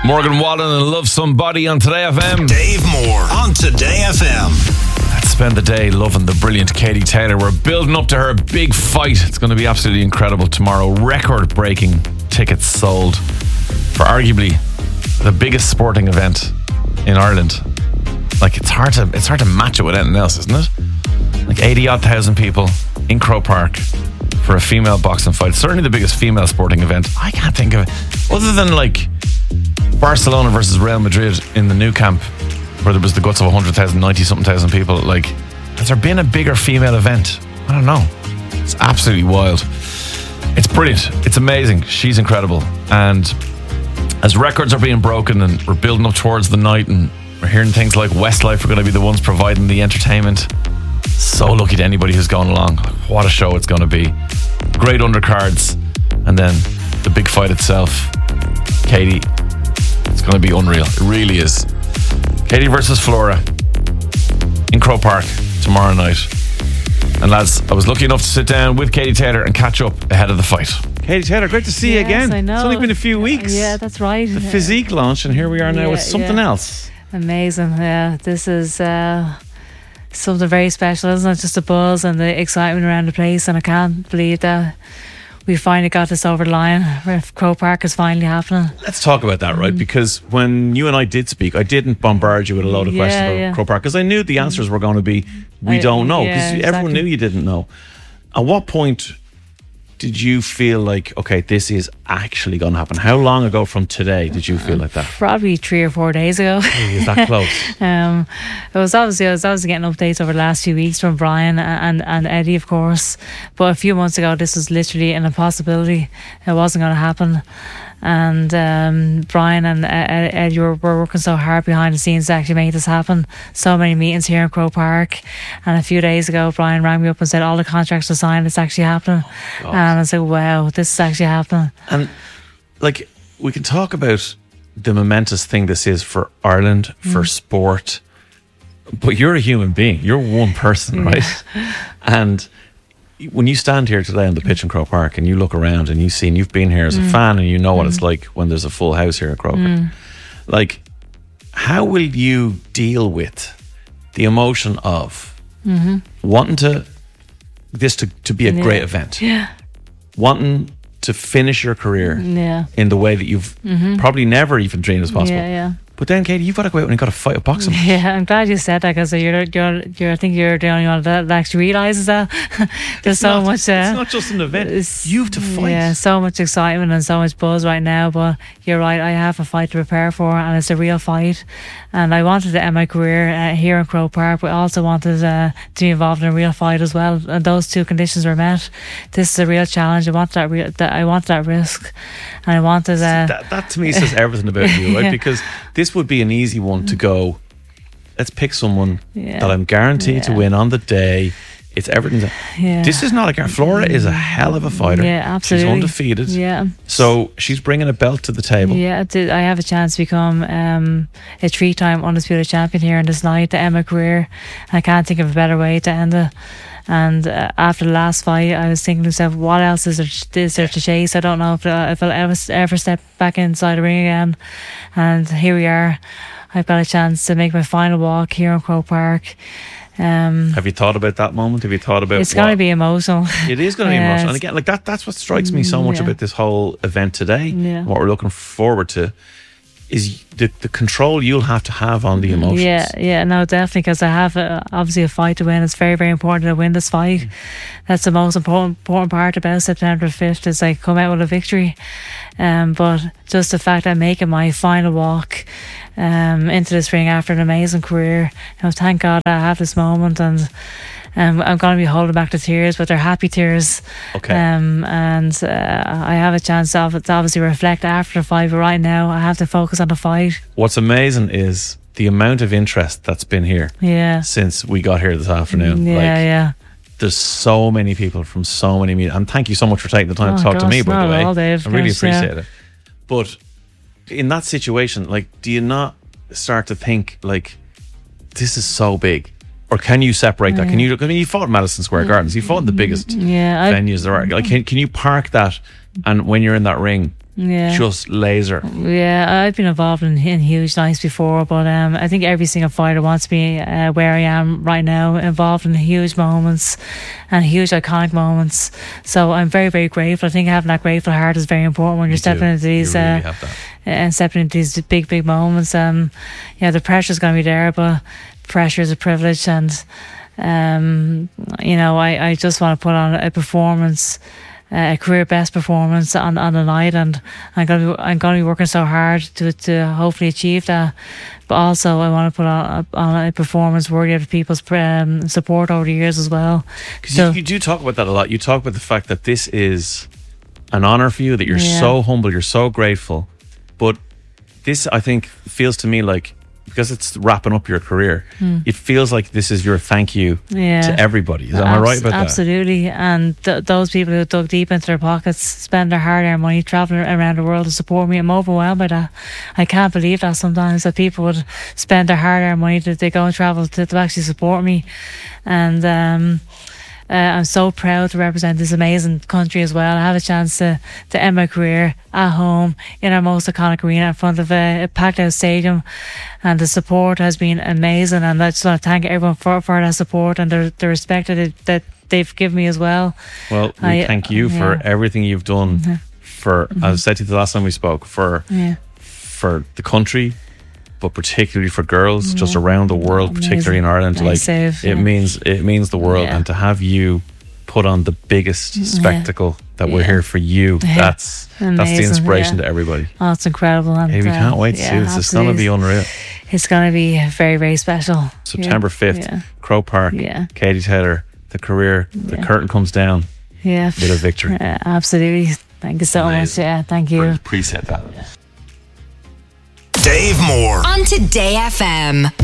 Morgan Wallen and Love Somebody on Today FM. Dave Moore on Today FM. Let's spend the day loving the brilliant Katie Taylor. We're building up to her big fight. It's going to be absolutely incredible tomorrow. Record-breaking tickets sold for arguably the biggest sporting event in Ireland. Like, it's hard to match it with anything else, isn't it? Like 80,000 people in Croke Park for a female boxing fight. Certainly the biggest female sporting event. I can't think of it other than like Barcelona versus Real Madrid in the Nou Camp, where there was the guts of 100,000, 90-something thousand people. Like, has there been a bigger female event? I don't know. It's absolutely wild. It's brilliant. It's amazing. She's incredible. And as records are being broken and we're building up towards the night and we're hearing things like Westlife are going to be the ones providing the entertainment, so lucky to anybody who's gone along. What a show it's going to be. Great undercards. And then the big fight itself. Katie, it's going to be unreal. It really is. Katie versus Flora in Croke Park tomorrow night. And lads, I was lucky enough to sit down with Katie Taylor and catch up ahead of the fight. Katie Taylor, great to see you again. I know. It's only been a few weeks. Yeah, that's right. The physique launch, and here we are now with something else. Amazing. Yeah, this is something very special, isn't it? Just the buzz and the excitement around the place, and I can't believe that we finally got this over the line. Croke Park is finally happening. Let's talk about that, right? Because when you and I did speak, I didn't bombard you with a load of questions about Croke Park, because I knew the answers were going to be, we don't know, because everyone knew you didn't know. At what point did you feel like, okay, this is actually going to happen? How long ago from today did you feel like that? Probably 3 or 4 days ago. Hey, is that close? I was obviously getting updates over the last few weeks from Brian and Eddie, of course. But a few months ago, this was literally an impossibility. It wasn't going to happen. And Brian and Eddie were working so hard behind the scenes to actually make this happen. So many meetings here in Croke Park. And a few days ago, Brian rang me up and said all the contracts are signed, it's actually happening. And I said, wow, this is actually happening. And like, we can talk about the momentous thing this is for Ireland, for sport, but you're a human being. You're one person, right? And when you stand here today on the pitch in Croke Park and you look around and you've been here as a fan and you know what it's like when there's a full house here at Croke Park. Like, how will you deal with the emotion of wanting this to be a great event? Wanting to finish your career in the way that you've probably never even dreamed as possible. But then, Katie, you've got to go out and you've got to fight a boxing match. Yeah, I'm glad you said that, because I think you're the only one that actually realises that. There's so much. It's not just an event. You have to fight. Yeah, so much excitement and so much buzz right now. But you're right, I have a fight to prepare for, and it's a real fight. And I wanted to end my career here in Croke Park, but I also wanted to be involved in a real fight as well. And those two conditions were met. This is a real challenge. I wanted that risk, and I wanted that to me says everything about you, right? Because this would be an easy one to go, let's pick someone that I'm guaranteed to win on the day. It's everything. This is not a guarantee. Flora is a hell of a fighter. Yeah, absolutely. She's undefeated. Yeah. So she's bringing a belt to the table. Yeah, I have a chance to become a 3-time undisputed champion here in this night to end my career. I can't think of a better way to end it. And after the last fight, I was thinking to myself, what else is there to chase? I don't know if I'll ever step back inside the ring again. And here we are. I've got a chance to make my final walk here in Croke Park. Have you thought about that moment? Have you thought about it's going to be emotional? It is going to be emotional. And again, like that's what strikes me so much about this whole event today. What we're looking forward to is the control you'll have to have on the emotions. Yeah, no, definitely, because I have obviously a fight to win. It's very, very important to win this fight. That's the most important part about September 5th, is I come out with a victory. But just the fact I'm making my final walk into this ring after an amazing career, thank God I have this moment, and I'm going to be holding back the tears, but they're happy tears. Okay. And I have a chance to obviously reflect after the fight, but right now I have to focus on the fight. What's amazing is the amount of interest that's been here since we got here this afternoon. There's so many people from so many media, and thank you so much for taking the time to talk to me, by the way. I really appreciate it. But in that situation, like, do you not start to think, like, this is so big? Or can you separate that? Can you? I mean, you fought in Madison Square Gardens. You fought in the biggest venues there are. Like, can you park that? And when you're in that ring, Yeah. just laser. Yeah, I've been involved in huge nights before, but I think every single fighter wants to be where I am right now, involved in huge moments and huge iconic moments. So I'm very, very grateful. I think having that grateful heart is very important when you're stepping into these and stepping into these big, big moments. Yeah, the pressure's going to be there, but pressure is a privilege, and I just want to put on a performance. A career best performance on the night, and I'm going to be working so hard to hopefully achieve that. But also, I want to put on a performance worthy of people's support over the years as well. Because you do talk about that a lot. You talk about the fact that this is an honour for you, that you're so humble, you're so grateful. But this, I think, feels to me like, because it's wrapping up your career, it feels like this is your thank you to everybody. Am I right about that? Absolutely. And those people who dug deep into their pockets, spend their hard-earned money, travelling around the world to support me, I'm overwhelmed by that. I can't believe that sometimes, that people would spend their hard-earned money to go and travel to actually support me. And I'm so proud to represent this amazing country as well. I have a chance to end my career at home in our most iconic arena in front of a packed out stadium, and the support has been amazing, and I just want to thank everyone for that support and the respect that they've given me as well. Well, we thank you for everything you've done for, as I said to you the last time we spoke, for the country, but particularly for girls just around the world, particularly in Ireland. It means the world, and to have you put on the biggest spectacle that we're here for you, that's the inspiration to everybody. Oh, it's incredible. And, we can't wait to see this. It's going to be unreal. It's going to be very, very special. September 5th, Croke Park, Katie Taylor, the career, the curtain comes down with a victory. Absolutely. Thank you so much. Yeah, thank you. Appreciate that. Dave Moore on Today FM.